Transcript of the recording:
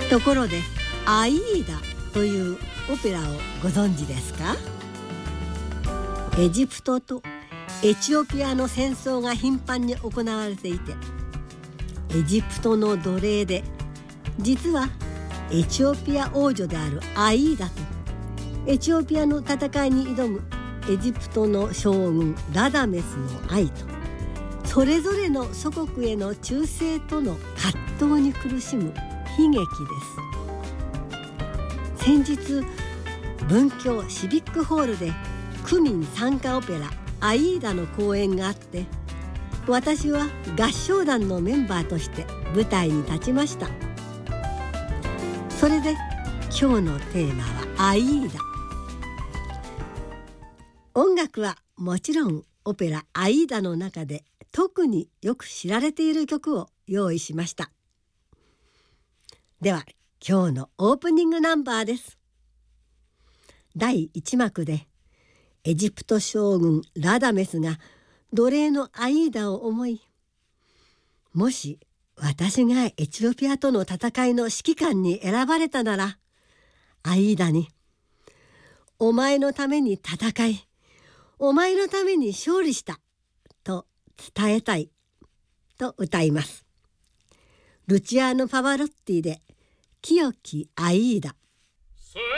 ところでアイーダというオペラをご存知ですか？エジプトとエチオピアの戦争が頻繁に行われていて、エジプトの奴隷で実はエチオピア王女であるアイーダとエチオピアの戦いに挑むエジプトの将軍ラダメスの愛と、それぞれの祖国への忠誠との葛藤に苦しむ悲劇です。先日文京シビックホールで区民参加オペラアイーダの公演があって、私は合唱団のメンバーとして舞台に立ちました。それで今日のテーマはアイーダ。音楽はもちろんオペラアイーダの中で特によく知られている曲を用意しました。では今日のオープニングナンバーです。第1幕でエジプト将軍ラダメスが奴隷のアイーダを思い、もし私がエチオピアとの戦いの指揮官に選ばれたなら、アイーダにお前のために戦い、お前のために勝利したと伝えたいと歌います。ルチアーノ・パヴァロッティで清きアイーダ。